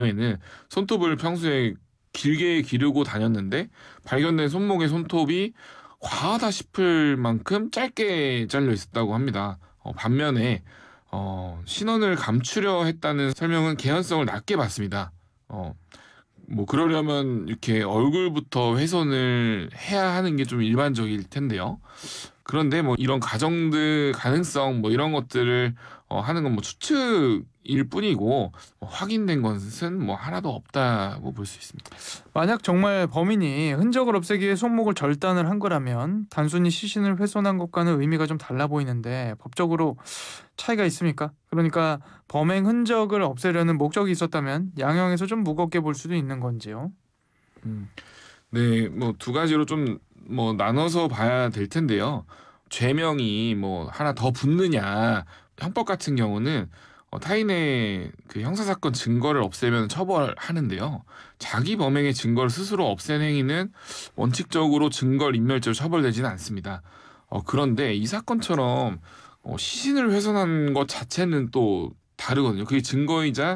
에는 손톱을 평소에 길게 기르고 다녔는데 발견된 손목의 손톱이 과하다 싶을 만큼 짧게 잘려 있었다고 합니다. 반면에 신원을 감추려 했다는 설명은 개연성을 낮게 봤습니다. 어 뭐 그러려면 이렇게 얼굴부터 훼손을 해야 하는 게 좀 일반적일 텐데요. 그런데 뭐 이런 가정들 가능성 뭐 이런 것들을 하는 건 뭐 추측일 뿐이고 확인된 것은 뭐 하나도 없다고 볼 수 있습니다. 만약 정말 범인이 흔적을 없애기 위해 손목을 절단을 한 거라면 단순히 시신을 훼손한 것과는 의미가 좀 달라 보이는데 법적으로 차이가 있습니까? 그러니까 범행 흔적을 없애려는 목적이 있었다면 양형에서 좀 무겁게 볼 수도 있는 건지요. 음. 네. 뭐 두 가지로 좀 뭐 나눠서 봐야 될 텐데요. 죄명이 뭐 하나 더 붙느냐 형법 같은 경우는 타인의 그 형사 사건 증거를 없애면 처벌하는데요. 자기 범행의 증거를 스스로 없앤 행위는 원칙적으로 증거인멸죄로 처벌되지는 않습니다. 그런데 이 사건처럼 시신을 훼손한 것 자체는 또 다르거든요. 그게 증거이자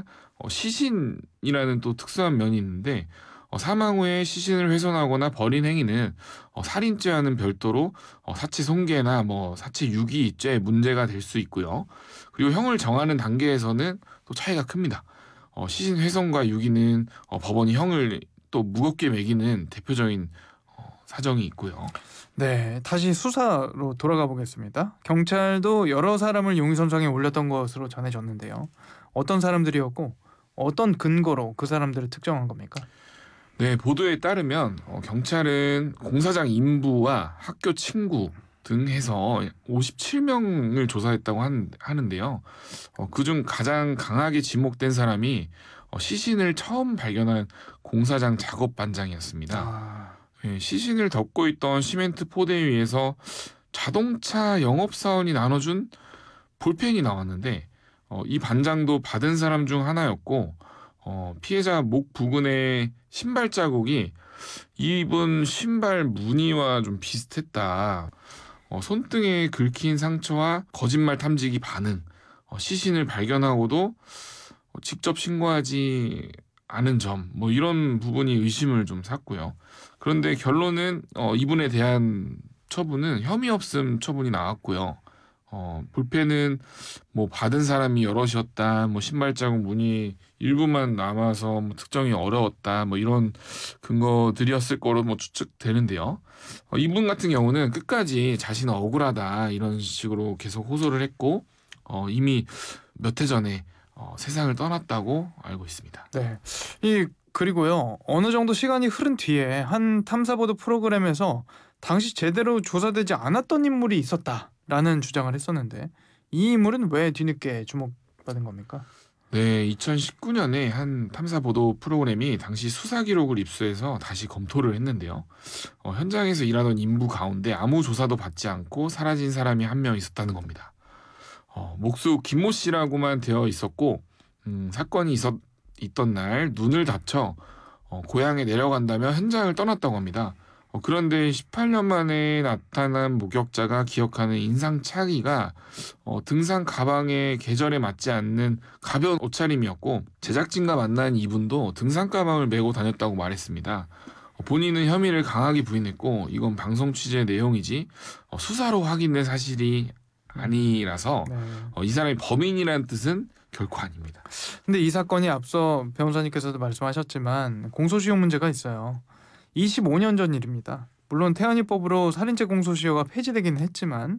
시신이라는 또 특수한 면이 있는데 사망 후에 시신을 훼손하거나 버린 행위는 살인죄와는 별도로 사체 손괴나 뭐 사체 유기죄 문제가 될 수 있고요. 그리고 형을 정하는 단계에서는 또 차이가 큽니다. 시신 훼손과 유기는 법원이 형을 또 무겁게 매기는 대표적인 사정이 있고요. 네, 다시 수사로 돌아가 보겠습니다. 경찰도 여러 사람을 용의선상에 올렸던 것으로 전해졌는데요. 어떤 사람들이었고 어떤 근거로 그 사람들을 특정한 겁니까? 네, 보도에 따르면 경찰은 공사장 인부와 학교 친구 등 해서 57명을 조사했다고 하는데요. 그중 가장 강하게 지목된 사람이 시신을 처음 발견한 공사장 작업 반장이었습니다. 아, 예, 시신을 덮고 있던 시멘트 포대 위에서 자동차 영업사원이 나눠준 볼펜이 나왔는데 이 반장도 받은 사람 중 하나였고 피해자 목 부근의 신발 자국이 입은 신발 무늬와 좀 비슷했다. 손등에 긁힌 상처와 거짓말 탐지기 반응, 시신을 발견하고도 직접 신고하지 않은 점, 뭐 이런 부분이 의심을 좀 샀고요. 그런데 결론은 이분에 대한 처분은 혐의 없음 처분이 나왔고요. 볼펜은 뭐 받은 사람이 여럿이었다, 뭐 신발 자국 무늬 일부만 남아서 뭐 특정이 어려웠다, 뭐 이런 근거들이었을 거로 뭐 추측되는데요. 이분 같은 경우는 끝까지 자신은 억울하다 이런 식으로 계속 호소를 했고 이미 몇 해 전에 세상을 떠났다고 알고 있습니다. 네. 그리고요. 어느 정도 시간이 흐른 뒤에 한 탐사보도 프로그램에서 당시 제대로 조사되지 않았던 인물이 있었다라는 주장을 했었는데 이 인물은 왜 뒤늦게 주목받은 겁니까? 네, 2019년에 한 탐사 보도 프로그램이 당시 수사 기록을 입수해서 다시 검토를 했는데요. 현장에서 일하던 인부 가운데 아무 조사도 받지 않고 사라진 사람이 한 명 있었다는 겁니다. 목수 김모 씨라고만 되어 있었고, 사건이 있던 날 눈을 다쳐 고향에 내려간다며 현장을 떠났다고 합니다. 그런데 18년 만에 나타난 목격자가 기억하는 인상 차기가 등산 가방의 계절에 맞지 않는 가벼운 옷차림이었고 제작진과 만난 이분도 등산 가방을 메고 다녔다고 말했습니다. 본인은 혐의를 강하게 부인했고 이건 방송 취재 내용이지 수사로 확인된 사실이 아니라서 네. 이 사람이 범인이라는 뜻은 결코 아닙니다. 근데 이 사건이 앞서 변호사님께서도 말씀하셨지만 공소시효 문제가 있어요. 25년 전 일입니다. 물론 태연이법으로 살인죄 공소시효가 폐지되긴 했지만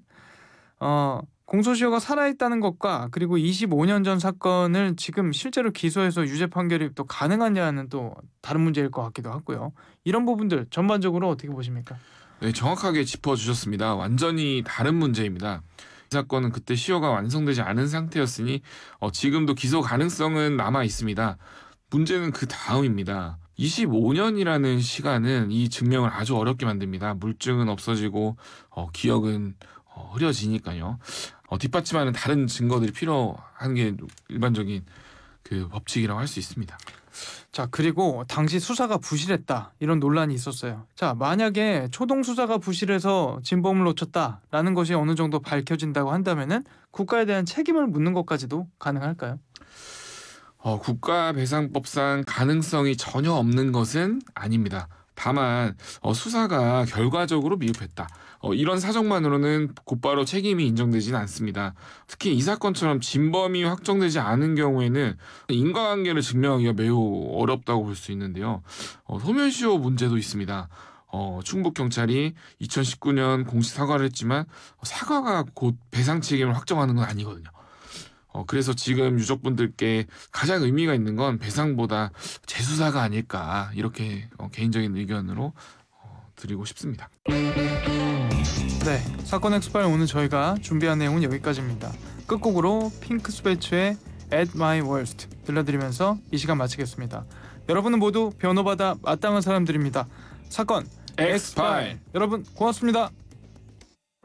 공소시효가 살아있다는 것과 그리고 25년 전 사건을 지금 실제로 기소해서 유죄 판결이 또 가능하냐는 또 다른 문제일 것 같기도 하고요. 이런 부분들 전반적으로 어떻게 보십니까? 네, 정확하게 짚어주셨습니다. 완전히 다른 문제입니다. 이 사건은 그때 시효가 완성되지 않은 상태였으니 지금도 기소 가능성은 남아 있습니다. 문제는 그 다음입니다. 25년이라는 시간은 이 증명을 아주 어렵게 만듭니다. 물증은 없어지고 기억은 흐려지니까요. 뒷받침하는 다른 증거들이 필요한 게 일반적인 그 법칙이라고 할 수 있습니다. 자, 그리고 당시 수사가 부실했다 이런 논란이 있었어요. 자, 만약에 초동 수사가 부실해서 진범을 놓쳤다라는 것이 어느 정도 밝혀진다고 한다면은 국가에 대한 책임을 묻는 것까지도 가능할까요? 국가배상법상 가능성이 전혀 없는 것은 아닙니다. 다만 수사가 결과적으로 미흡했다. 이런 사정만으로는 곧바로 책임이 인정되지는 않습니다. 특히 이 사건처럼 진범이 확정되지 않은 경우에는 인과관계를 증명하기가 매우 어렵다고 볼 수 있는데요. 소멸시효 문제도 있습니다. 충북경찰이 2019년 공식 사과를 했지만 사과가 곧 배상 책임을 확정하는 건 아니거든요. 그래서 지금 유족분들께 가장 의미가 있는 건 배상보다 재수사가 아닐까 이렇게 개인적인 의견으로 드리고 싶습니다. 네, 사건 엑스파일 오늘 저희가 준비한 내용은 여기까지입니다. 끝곡으로 핑크 스웨츠의 At My Worst 들려드리면서 이 시간 마치겠습니다. 여러분은 모두 변호받아 마땅한 사람들입니다. 사건 엑스파일 여러분 고맙습니다.